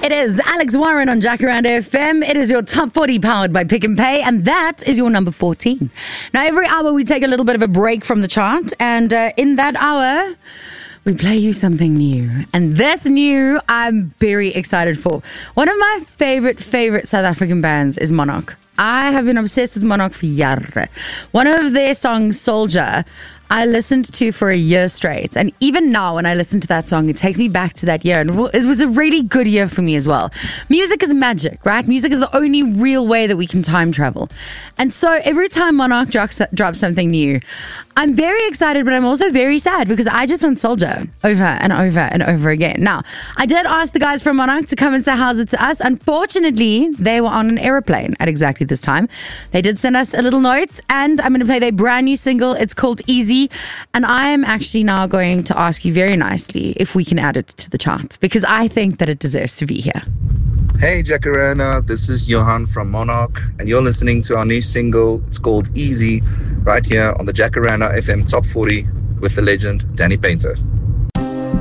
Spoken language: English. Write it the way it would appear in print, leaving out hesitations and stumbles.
It is Alex Warren on Jacaranda FM. It is your top 40 powered by Pick and Pay, and that is your number 14. Now, every hour we take a little bit of a break from the chart, and in that hour, we play you something new. And this new, I'm very excited for. One of my favorite South African bands is Monarch. I have been obsessed with Monarch for jare. One of their songs, Soldier, I listened to for a year straight. And even now, when I listen to that song, it takes me back to that year. And it was a really good year for me as well. Music is magic, right? Music is the only real way that we can time travel. And so every time Monarch drops something new, I'm very excited, but I'm also very sad because I just want Soldier over and over and over again. Now, I did ask the guys from Monarch to come and say how's it to us. Unfortunately, they were on an aeroplane at exactly this time. They did send us a little note, and I'm going to play their brand new single. It's called Easy, and I'm actually now going to ask you very nicely if we can add it to the charts because I think that it deserves to be here. Hey Jacaranda, this is Johan from Monarch, and you're listening to our new single. It's called Easy, right here on the Jacaranda FM Top 40 with the legend Danny Painter.